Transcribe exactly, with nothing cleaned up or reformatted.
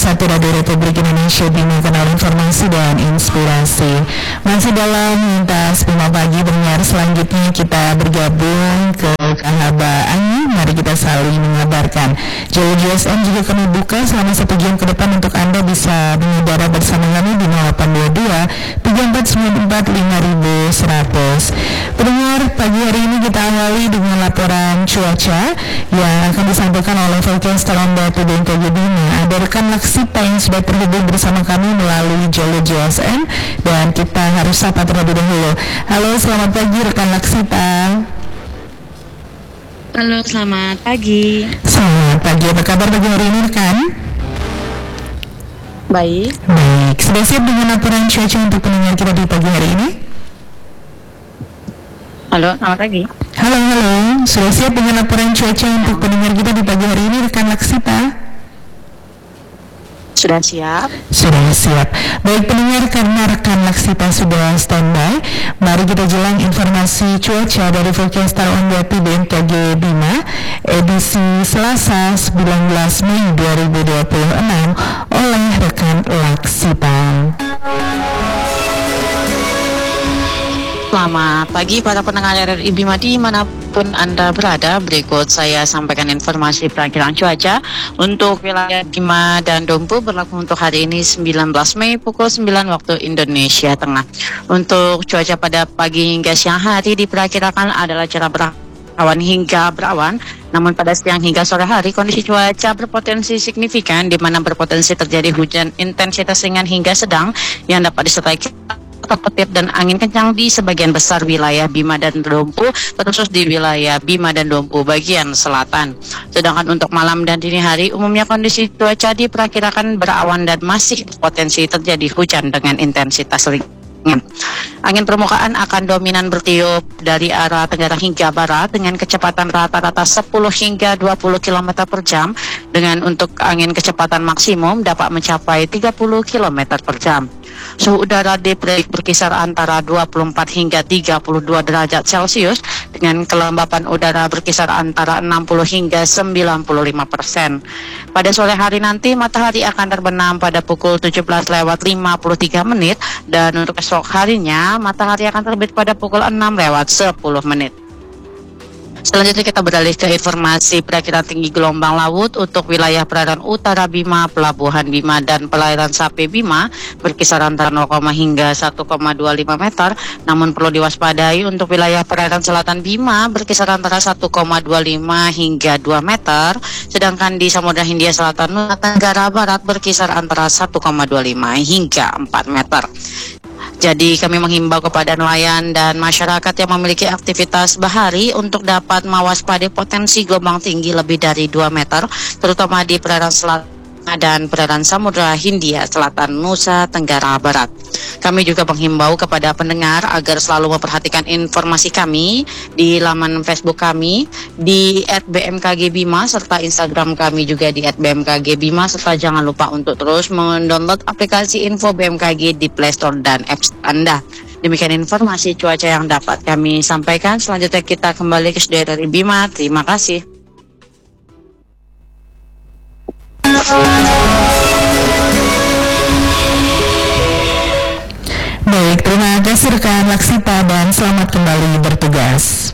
satu Radio Republik Indonesia Bima, Kanal Informasi dan Inspirasi. Masih dalam Lintas Bima Pagi pendengar, selanjutnya kita bergabung ke Kahaba Ani. Mari kita saling mengabarkan. Jalur J S M juga kami buka selama satu jam ke depan untuk Anda bisa mengudara bersama kami di nol delapan dua dua tiga empat sembilan empat lima seratus. Pendengar, pagi hari ini kita awali dengan laporan cuaca yang akan disampaikan oleh forecaster Onda B M K G Bima. Ada rekan Laksita yang sudah terhubung bersama kami melalui jalur J S M dan kita harus sapa terlebih dahulu. Halo, selamat pagi rekan Laksita. Halo, selamat pagi. Selamat pagi, apa kabar pagi hari ini rekan? Baik. Baik, sudah siap dengan laporan cuaca untuk pendengar kita di pagi hari ini? Halo, selamat pagi. Halo, halo, sudah siap dengan laporan cuaca untuk pendengar kita di pagi hari ini rekan Laksita? Sudah siap. Sudah siap. Baik pendengar, karena rekan Laksita sudah standby, mari kita jelang informasi cuaca dari forecaster Onda B M K G Bima edisi Selasa sembilan belas Mei dua ribu dua puluh enam oleh rekan Laksita. Selamat pagi para pendengar R R I Bima dimanapun Anda berada. Berikut saya sampaikan informasi perakiraan cuaca untuk wilayah Bima dan Dompu berlaku untuk hari ini sembilan belas Mei pukul sembilan waktu Indonesia Tengah. Untuk cuaca pada pagi hingga siang hari diperkirakan adalah cerah berawan hingga berawan. Namun pada siang hingga sore hari kondisi cuaca berpotensi signifikan di mana berpotensi terjadi hujan intensitas ringan hingga sedang yang dapat disertai petir dan angin kencang di sebagian besar wilayah Bima dan Dompu, terkhusus di wilayah Bima dan Dompu bagian selatan. Sedangkan untuk malam dan dini hari umumnya kondisi cuaca diperkirakan berawan dan masih berpotensi terjadi hujan dengan intensitas ringan. Angin permukaan akan dominan bertiup dari arah tenggara hingga barat dengan kecepatan rata-rata sepuluh hingga dua puluh kilometer per jam, dengan untuk angin kecepatan maksimum dapat mencapai tiga puluh kilometer per jam. Suhu udara diprediksi berkisar antara dua puluh empat hingga tiga puluh dua derajat Celcius dengan kelembapan udara berkisar antara enam puluh hingga sembilan puluh lima persen. Pada sore hari nanti matahari akan terbenam pada pukul tujuh belas lewat lima puluh tiga menit dan untuk esok harinya matahari akan terbit pada pukul enam lewat sepuluh menit. Selanjutnya kita beralih ke informasi perakiraan tinggi gelombang laut untuk wilayah perairan utara Bima, Pelabuhan Bima, dan perairan Sape Bima berkisar antara nol hingga satu koma dua lima meter. Namun perlu diwaspadai untuk wilayah perairan selatan Bima berkisar antara satu koma dua lima hingga dua meter. Sedangkan di Samudra Hindia Selatan Nusa Tenggara Barat berkisar antara satu koma dua lima hingga empat meter. Jadi kami menghimbau kepada nelayan dan masyarakat yang memiliki aktivitas bahari untuk dapat mewaspadai potensi gelombang tinggi lebih dari dua meter, terutama di perairan selatan dan perairan Samudra Hindia Selatan Nusa Tenggara Barat. Kami juga menghimbau kepada pendengar agar selalu memperhatikan informasi kami di laman Facebook kami di et b m k g bima serta Instagram kami juga di et b m k g bima, serta jangan lupa untuk terus mendownload aplikasi Info B M K G di Play Store dan App Store Anda. Demikian informasi cuaca yang dapat kami sampaikan. Selanjutnya kita kembali ke studio R R I Bima. Terima kasih. Baik, terima kasih rekan Laksita dan selamat kembali bertugas.